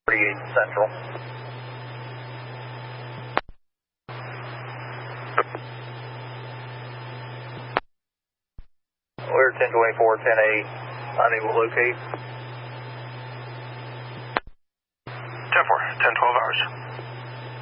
48 Central. We're 1024, 10A, unable to locate. 10-4, 10-12 hours.